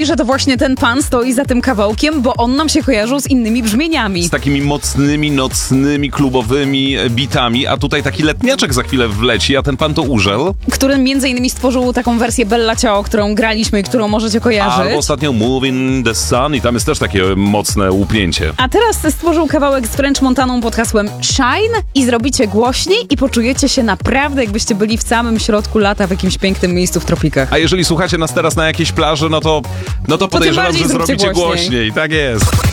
że to właśnie ten pan stoi za tym kawałkiem, bo on nam się kojarzył z innymi brzmieniami. Z takimi mocnymi, nocnymi, klubowymi bitami, a tutaj taki letniaczek za chwilę wleci, a ten pan to Urzel. Który między innymi stworzył taką wersję Bella Ciao, którą graliśmy i którą możecie kojarzyć. Albo ostatnio Move in the Sun i tam jest też takie mocne łupnięcie. A teraz stworzył kawałek z French Montaną pod hasłem Shine i zrobicie głośniej i poczujecie się naprawdę, jakbyście byli w samym środku lata w jakimś pięknym miejscu w tropikach. A jeżeli słuchacie nas teraz na jakiejś plaży, no to podejrzewam, że zrobicie głośniej. Tak jest.